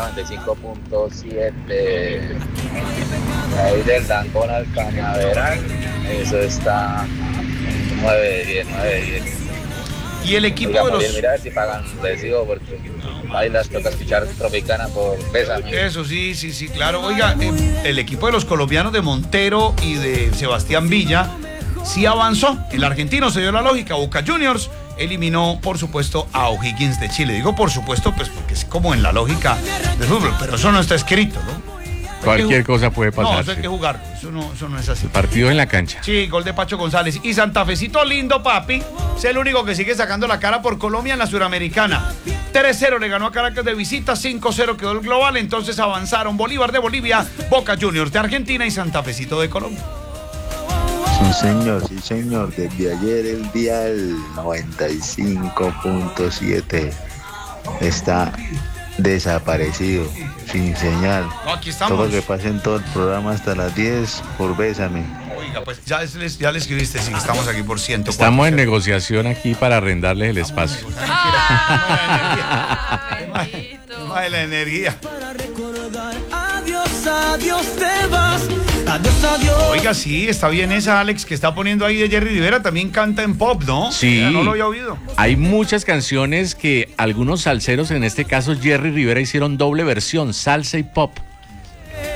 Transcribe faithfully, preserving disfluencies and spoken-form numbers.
noventa y cinco punto siete. Ahí del Dancón al Cañaveral, eso está nueve de diez, nueve de diez. Y el equipo Oiga, de los... Mira, mira si pagan recibo porque ahí las toca escuchar Tropicana por Bésame. Eso sí, sí, sí, claro. Oiga, eh, el equipo de los colombianos de Montero y de Sebastián Villa sí avanzó. El argentino se dio la lógica. Boca Juniors eliminó, por supuesto, a O'Higgins de Chile. Digo por supuesto, pues porque es como en la lógica del fútbol, pero eso no está escrito, ¿no? Cualquier cosa puede pasar. No, eso hay que jugar, eso no, eso no es así. El partido en la cancha. Sí, gol de Pacho González. Y Santa Fecito lindo, papi, es el único que sigue sacando la cara por Colombia en la Suramericana. tres cero le ganó a Caracas de visita, cinco cero quedó el global, entonces avanzaron Bolívar de Bolivia, Boca Juniors de Argentina y Santa Fecito de Colombia. Sí, señor, sí, señor. Desde ayer el día del noventa y cinco punto siete está desaparecido, sin señal. No, aquí estamos. Todo lo que pase en todo el programa hasta las diez por Bésame. Oiga, pues ya, es, ya le escribiste, sí, estamos aquí por ciento. Estamos en negociación aquí para arrendarles el espacio. Ay, la energía. Adiós, adiós, te vas. Adiós, adiós. Oiga, sí, está bien esa, Alex, que está poniendo ahí de Jerry Rivera. También canta en pop, ¿no? Sí. Ya no lo había oído. Hay muchas canciones que algunos salseros, en este caso Jerry Rivera, hicieron doble versión, salsa y pop.